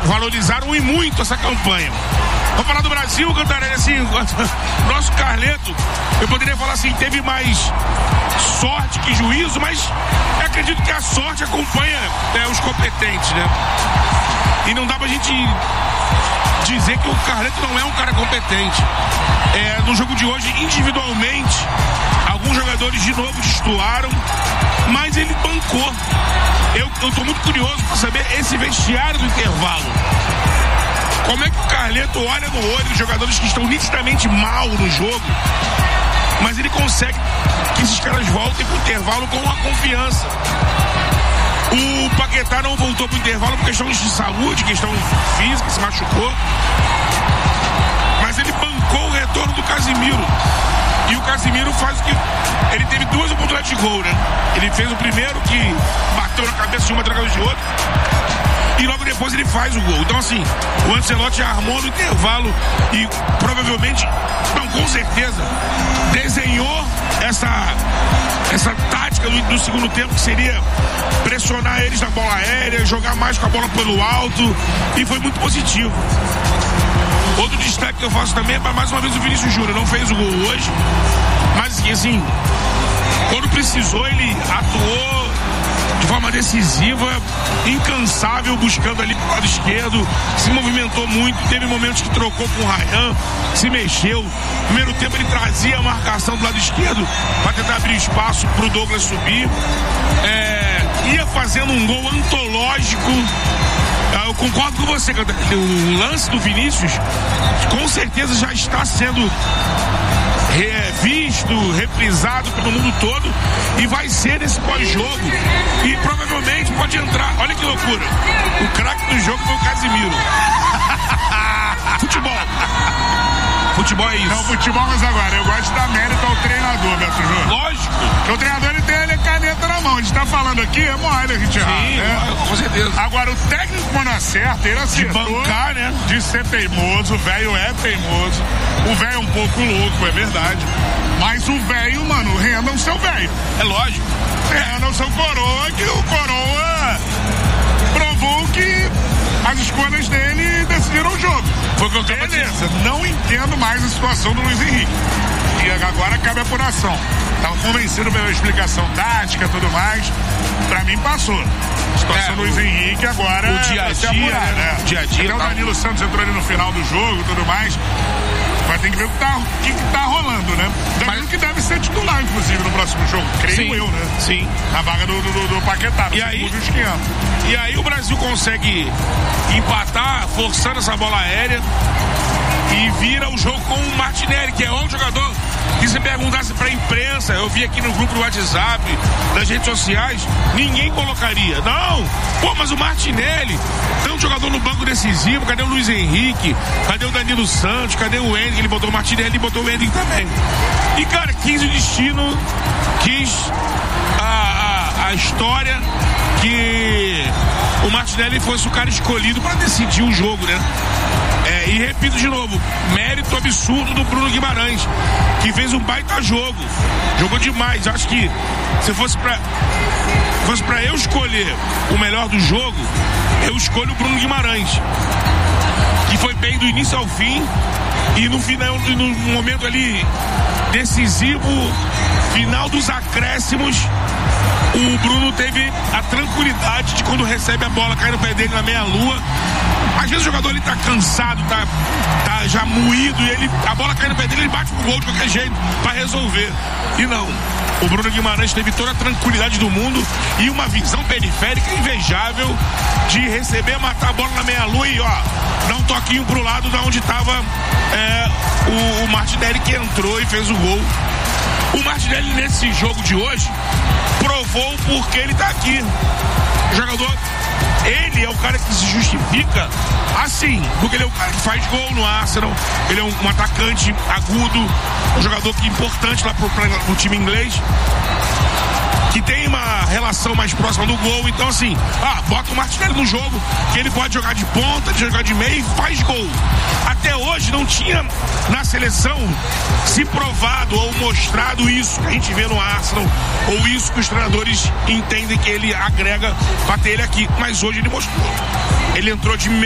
valorizaram e muito essa campanha. Vamos falar do Brasil, Cantarelli, assim, nosso Carleto, eu poderia falar assim, teve mais sorte que juízo, mas eu acredito que a sorte acompanha os competentes, né? E não dá pra gente dizer que o Carleto não é um cara competente. No jogo de hoje, individualmente, alguns jogadores de novo destoaram, mas ele bancou. Eu tô muito curioso para saber esse vestiário do intervalo. Como é que o Carleto olha no olho dos jogadores que estão nitidamente mal no jogo, mas ele consegue que esses caras voltem pro intervalo com uma confiança. O Paquetá não voltou pro intervalo por questão de saúde, questão física, se machucou. Mas ele bancou o retorno do Casimiro. E o Casimiro faz o que... Ele teve duas oportunidades de gol, né? Ele fez o primeiro que bateu na cabeça de uma, através de outra. E logo depois ele faz o gol. Então assim, o Ancelotti armou no intervalo e provavelmente, não, com certeza, desenhou essa tática do segundo tempo, que seria pressionar eles na bola aérea, jogar mais com a bola pelo alto, e foi muito positivo. Outro destaque que eu faço também é para mais uma vez o Vinícius Júnior. Não fez o gol hoje, mas assim, quando precisou ele atuou de forma decisiva, incansável, buscando ali pro lado esquerdo, se movimentou muito, teve momentos que trocou com o Ryan, se mexeu. No primeiro tempo ele trazia a marcação do lado esquerdo para tentar abrir espaço pro Douglas subir, ia fazendo um gol antológico. Eu concordo com você, o lance do Vinícius com certeza já está sendo visto, reprisado pelo mundo todo, e vai ser nesse pós-jogo, e provavelmente pode entrar. Olha que loucura, o craque do jogo foi o Casimiro. Futebol é isso. Não, futebol, mas agora, eu gosto de dar mérito ao treinador, Beto Júnior. Lógico. Porque o treinador, ele tem a caneta na mão. A gente tá falando aqui, é mole a gente errar. Sim, né? Com certeza. Agora, o técnico, quando acerta, ele acertou. De bancar, né? De ser teimoso, o velho é teimoso. O velho é um pouco louco, é verdade. Mas o velho, mano, renda o seu velho. É lógico. Renda o seu coroa, que o coroa provou que as escolhas dele decidiram o jogo. Foi o que eu tava Beleza, dizendo. não entendo mais a situação do Luiz Henrique. E agora cabe a apuração. Tava convencido pela explicação tática e tudo mais. Pra mim passou. A situação do Luiz Henrique agora o dia a dia, apurar, né? Dia a dia. Até o Danilo Santos entrou ali no final do jogo e tudo mais. Vai ter que ver o que tá rolando, né? Danilo que deve ser titular, inclusive, no próximo jogo. Creio eu, né? Sim. Na vaga do Paquetá. E aí o Brasil consegue empatar, forçando essa bola aérea, e vira o jogo com o Martinelli, que é outro jogador que, se perguntasse pra imprensa, eu vi aqui no grupo do WhatsApp, nas redes sociais, ninguém colocaria. Não! Pô, mas o Martinelli tem um jogador no banco decisivo. Cadê o Luiz Henrique? Cadê o Danilo Santos? Cadê o Endrick? Ele botou o Martinelli e botou o Endrick também. E, cara, quis o destino, quis a história que o Martinelli fosse o cara escolhido para decidir o jogo, né? E repito de novo, mérito absurdo do Bruno Guimarães, que fez um baita jogo, jogou demais. Acho que se fosse pra eu escolher o melhor do jogo, eu escolho o Bruno Guimarães, que foi bem do início ao fim, e no final, no momento ali decisivo, final dos acréscimos, o Bruno teve a tranquilidade de, quando recebe a bola, cair no pé dele na meia-lua. Às vezes o jogador ele tá cansado, tá já moído, e a bola cai no pé dele, ele bate pro gol de qualquer jeito pra resolver. E não, o Bruno Guimarães teve toda a tranquilidade do mundo e uma visão periférica invejável de receber, matar a bola na meia-lua e dar um toquinho pro lado da onde tava o Martinelli, que entrou e fez o gol. O Martinelli, nesse jogo de hoje, provou porque ele tá aqui. O jogador, ele é o cara que se justifica assim, porque ele é o cara que faz gol no Arsenal, ele é um atacante agudo, um jogador que é importante lá pro time inglês, que tem uma relação mais próxima do gol. Então assim, bota o Martinelli no jogo, que ele pode jogar de ponta, jogar de meio e faz gol. Até hoje não tinha na seleção se provado ou mostrado isso que a gente vê no Arsenal, ou isso que os treinadores entendem que ele agrega pra ter ele aqui. Mas hoje ele mostrou. Ele entrou de